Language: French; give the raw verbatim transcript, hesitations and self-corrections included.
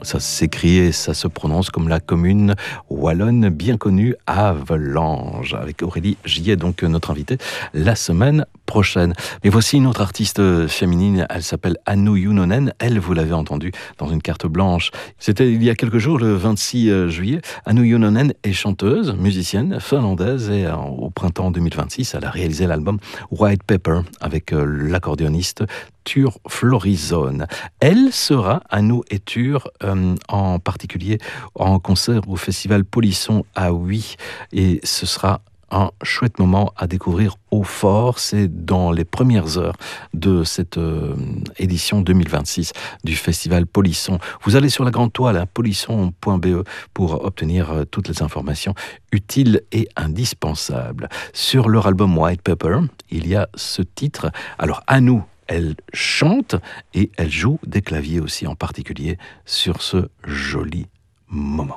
Ça s'écrit et ça se prononce comme la commune wallonne bien connue Havelange, avec Aurélie Gillet, donc notre invitée la semaine prochaine. Mais voici une autre artiste féminine, elle s'appelle Hannu Junnonen. Elle, vous l'avez entendu dans une carte blanche. C'était il y a quelques jours, le vingt-six juillet. Hannu Junnonen est chanteuse, musicienne finlandaise et au printemps deux mille vingt-six, elle a réalisé l'album White Pepper avec l'accordéoniste Tur Florizone. Elle sera à nous et Tur, euh, en particulier en concert au festival Polisson à Huy, et ce sera un chouette moment à découvrir au fort. C'est dans les premières heures de cette euh, édition deux mille vingt-six du festival Polisson. Vous allez sur la grande toile, hein, polisson point b e, pour obtenir euh, toutes les informations utiles et indispensables. Sur leur album White Pepper, il y a ce titre. Alors à nous, elle chante et elle joue des claviers aussi, en particulier sur ce joli moment.